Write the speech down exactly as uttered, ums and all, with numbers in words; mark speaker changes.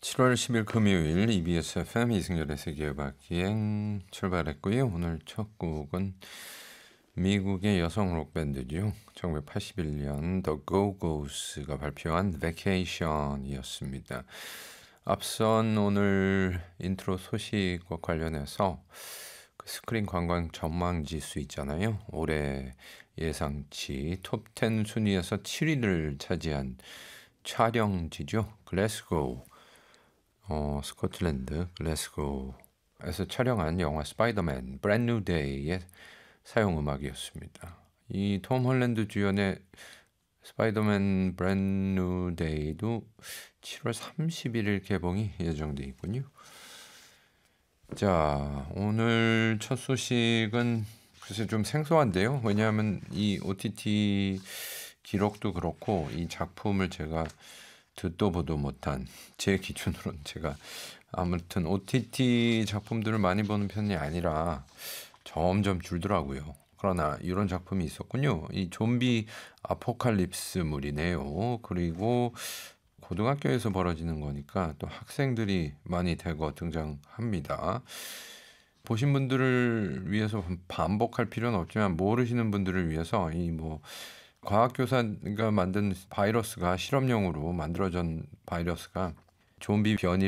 Speaker 1: 칠월 십일 금요일 이비에스 에프엠 이승열의 세계음악기행 출발했고요. 오늘 첫 곡은 미국의 여성 록밴드죠. 천구백팔십일 년 The Go-Go's가 발표한 Vacation이었습니다. 앞선 오늘 인트로 소식과 관련해서 그 스크린 관광 전망 지수 있잖아요. 올해 예상치 톱 텐 순위에서 칠 위를 차지한 촬영지죠. 글래스고, 어, 스코틀랜드 글래스고에서 촬영한 영화 스파이더맨 브랜드 뉴 데이의 사용 음악이었습니다. 이 톰 홀랜드 주연의 스파이더맨 브랜드 뉴 데이도 칠월 삼십일 개봉이 예정돼 있군요. 자, 오늘 첫 소식은 글쎄 좀 생소한데요. 왜냐하면 이 오티티 기록도 그렇고 이 작품을 제가 듣도 보도 못한 제 기준으로는 제가 아무튼 오티티 작품들을 많이 보는 편이 아니라 점점 줄더라고요. 그러나 이런 작품이 있었군요. 이 좀비 아포칼립스물이네요. 그리고 고등학교에서 벌어지는 거니까 또 학생들이 많이 대거 등장합니다. 보신 분들을 위해서 반복할 필요는 없지만 모르시는 분들을 위해서 이 뭐 과학교사가 만든 바이러스가 실험용으로 만들어진 바이러스가 좀비 변이